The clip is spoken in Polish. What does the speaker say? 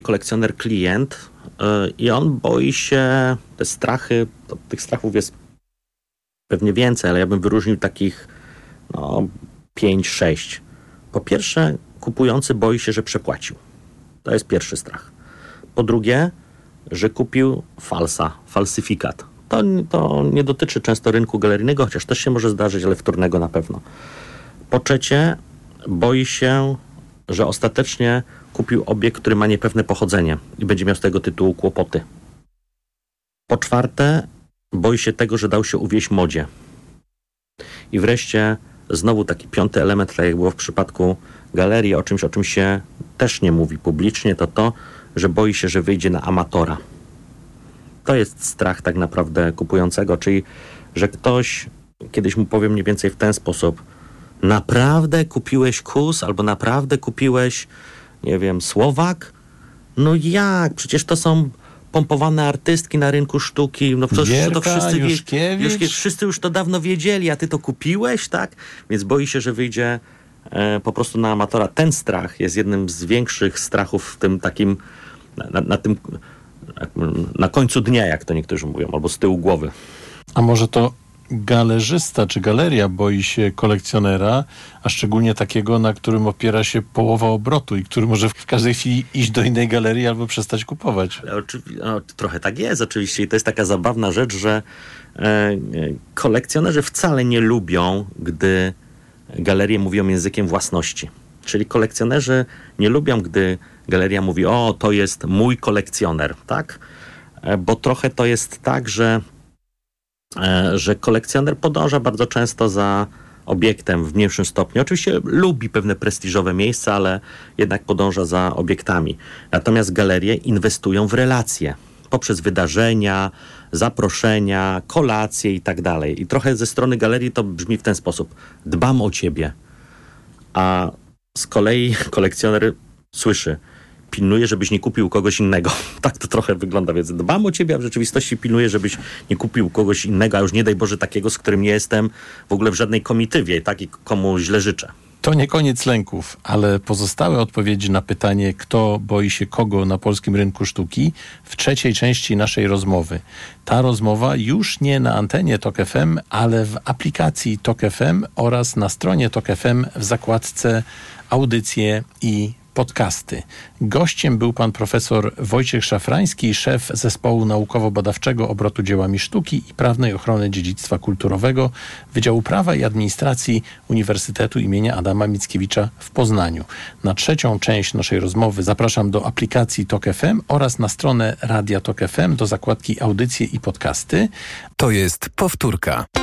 kolekcjoner klient i on boi się, te strachy, tych strachów jest pewnie więcej, ale ja bym wyróżnił takich 5-6. Po pierwsze, kupujący boi się, że przepłacił. To jest pierwszy strach. Po drugie, że kupił falsyfikat. To nie dotyczy często rynku galeryjnego, chociaż też się może zdarzyć, ale wtórnego na pewno. Po trzecie, boi się, że ostatecznie kupił obiekt, który ma niepewne pochodzenie i będzie miał z tego tytułu kłopoty. Po czwarte, boi się tego, że dał się uwieść modzie. I wreszcie znowu taki piąty element, tak jak było w przypadku galerii, o czym się też nie mówi publicznie, to, że boi się, że wyjdzie na amatora. To jest strach tak naprawdę kupującego, czyli że ktoś, kiedyś mu powiem mniej więcej w ten sposób, naprawdę kupiłeś Kus albo naprawdę kupiłeś, nie wiem, Słowak? No jak? Przecież to są pompowane artystki na rynku sztuki. No przecież Gierka, to Juszkiewicz. wszyscy już to dawno wiedzieli, a ty to kupiłeś, tak? Więc boi się, że wyjdzie po prostu na amatora. Ten strach jest jednym z większych strachów w tym takim, na końcu dnia, jak to niektórzy mówią, albo z tyłu głowy. A może to galerzysta czy galeria boi się kolekcjonera, a szczególnie takiego, na którym opiera się połowa obrotu i który może w każdej chwili iść do innej galerii albo przestać kupować. Trochę tak jest oczywiście i to jest taka zabawna rzecz, że kolekcjonerzy wcale nie lubią, gdy galerie mówią językiem własności. Czyli kolekcjonerzy nie lubią, gdy galeria mówi, to jest mój kolekcjoner, tak? Bo trochę to jest tak, że kolekcjoner podąża bardzo często za obiektem w mniejszym stopniu. Oczywiście lubi pewne prestiżowe miejsca, ale jednak podąża za obiektami. Natomiast galerie inwestują w relacje poprzez wydarzenia, zaproszenia, kolacje i tak dalej. I trochę ze strony galerii to brzmi w ten sposób. Dbam o ciebie. A z kolei kolekcjoner słyszy, pilnuję, żebyś nie kupił kogoś innego. Tak to trochę wygląda, więc dbam o ciebie, a w rzeczywistości pilnuję, żebyś nie kupił kogoś innego, a już nie daj Boże takiego, z którym nie jestem w ogóle w żadnej komitywie, tak, i komu źle życzę. To nie koniec lęków, ale pozostałe odpowiedzi na pytanie, kto boi się kogo na polskim rynku sztuki, w trzeciej części naszej rozmowy. Ta rozmowa już nie na antenie TOK FM, ale w aplikacji TOK FM oraz na stronie TOK FM w zakładce audycje i podcasty. Gościem był pan profesor Wojciech Szafrański, szef Zespołu Naukowo-Badawczego Obrotu Dziełami Sztuki i Prawnej Ochrony Dziedzictwa Kulturowego Wydziału Prawa i Administracji Uniwersytetu imienia Adama Mickiewicza w Poznaniu. Na trzecią część naszej rozmowy zapraszam do aplikacji TOK FM oraz na stronę Radia TOK FM do zakładki Audycje i Podcasty. To jest powtórka.